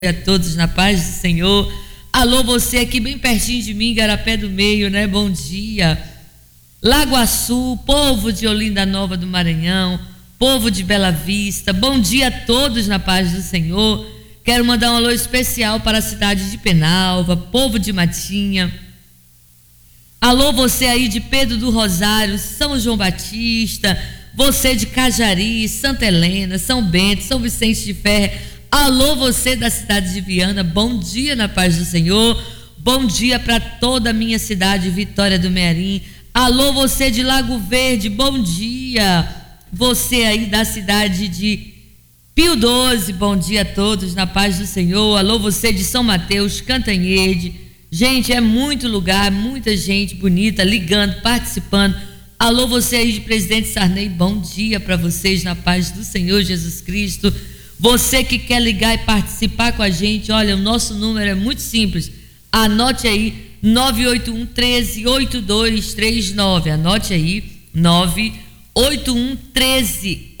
A todos na paz do Senhor. Alô, você aqui bem pertinho de mim, Garapé do Meio, né? Bom dia. Lagoaçu, povo de Olinda Nova do Maranhão, povo de Bela Vista, bom dia a todos na paz do Senhor. Quero mandar um alô especial para a cidade de Penalva, povo de Matinha. Alô, você aí de Pedro do Rosário, São João Batista, você de Cajari, Santa Helena, São Bento, São Vicente de Ferre. Alô, você da cidade de Viana, bom dia na paz do Senhor. Bom dia para toda a minha cidade, Vitória do Mearim. Alô, você de Lago Verde, bom dia. Você aí da cidade de Pio 12, bom dia a todos na paz do Senhor. Alô, você de São Mateus, Cantanhede. Gente, é muito lugar, muita gente bonita ligando, participando. Alô, você aí de Presidente Sarney, bom dia para vocês na paz do Senhor Jesus Cristo. Você que quer ligar e participar com a gente, olha, o nosso número é muito simples. Anote aí, 981 13 8239. Anote aí, 981 13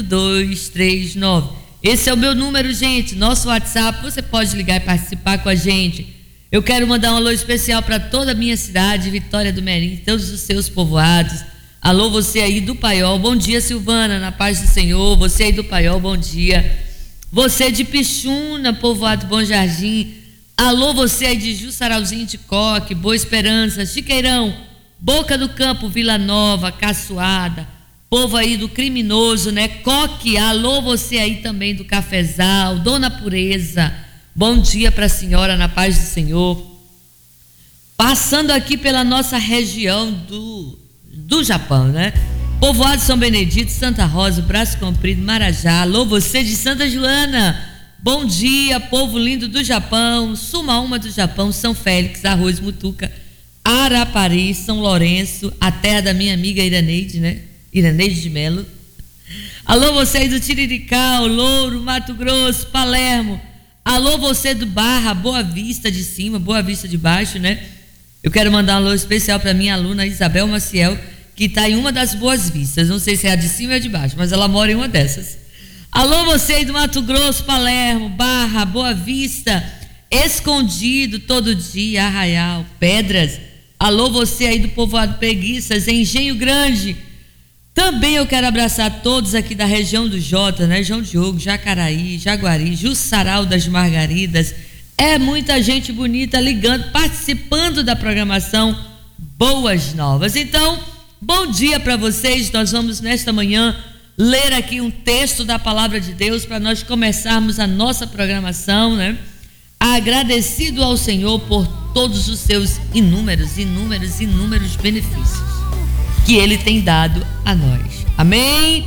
8239. Esse é o meu número, gente, nosso WhatsApp. Você pode ligar e participar com a gente. Eu quero mandar um alô especial para toda a minha cidade, Vitória do Mearim, todos os seus povoados. Alô, você aí do Paiol, bom dia, Silvana, na paz do Senhor. Você aí do Paiol, bom dia. Você de Pixuna, povoado Bom Jardim. Alô, você aí de Jussarauzinho de Coque, Boa Esperança, Chiqueirão, Boca do Campo, Vila Nova, Caçoada, povo aí do Criminoso, né? Coque, alô, você aí também do Cafezal, Dona Pureza, bom dia para a senhora na paz do Senhor. Passando aqui pela nossa região do Japão, né? Povoado São Benedito, Santa Rosa, Braço Comprido, Marajá. Alô, você de Santa Joana, bom dia, povo lindo do Japão, Sumaúma do Japão, São Félix, Arroz, Mutuca, Arapari, São Lourenço, a terra da minha amiga Iraneide, né? Iraneide de Melo. Alô, você aí do Tirirical, Louro, Mato Grosso, Palermo. Alô, você do Barra, Boa Vista de cima, Boa Vista de baixo, né? Eu quero mandar um alô especial para minha aluna Isabel Maciel, que está em uma das Boas Vistas, não sei se é a de cima ou a de baixo, mas ela mora em uma dessas. Alô, você aí do Mato Grosso, Palermo, Barra, Boa Vista, Escondido, Todo Dia, Arraial, Pedras. Alô, você aí do povoado Preguiças, Engenho Grande. Também eu quero abraçar todos aqui da região do Jota, né? João Diogo, Jacaraí, Jaguari, Jussaral das Margaridas. É muita gente bonita ligando, participando da programação Boas Novas. Então, bom dia para vocês. Nós vamos nesta manhã ler aqui um texto da palavra de Deus para nós começarmos a nossa programação, né? Agradecido ao Senhor por todos os seus inúmeros benefícios que Ele tem dado a nós. Amém?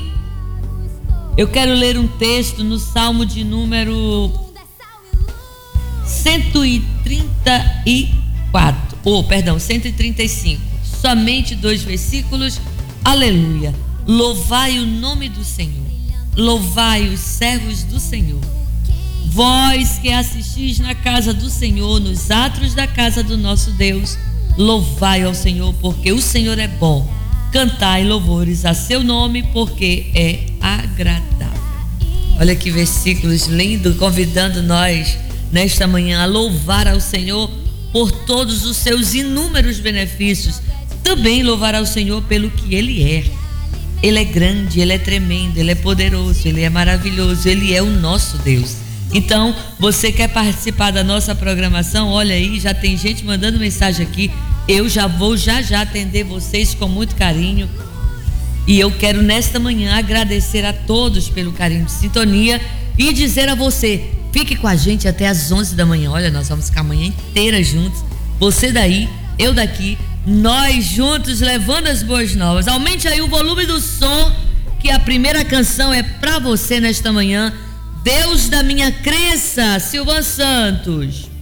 Eu quero ler um texto no Salmo de número 135. Somente 2 versículos. Aleluia. Louvai o nome do Senhor. Louvai os servos do Senhor. Vós que assistis na casa do Senhor, nos átrios da casa do nosso Deus, louvai ao Senhor, porque o Senhor é bom. Cantai louvores a seu nome, porque é agradável. Olha que versículos lindos, convidando nós nesta manhã a louvar ao Senhor por todos os seus inúmeros benefícios. Também louvar ao Senhor pelo que Ele é. Ele é grande, Ele é tremendo, Ele é poderoso, Ele é maravilhoso, Ele é o nosso Deus. Então, você quer participar da nossa programação? Olha aí, já tem gente mandando mensagem aqui. Eu já vou já atender vocês com muito carinho. E eu quero nesta manhã agradecer a todos pelo carinho de sintonia e dizer a você, fique com a gente até às 11 da manhã. Olha, nós vamos ficar a manhã inteira juntos. Você daí, eu daqui, nós juntos levando as boas novas. Aumente aí o volume do som, que a primeira canção é para você nesta manhã. Deus da minha crença, Silvan Santos.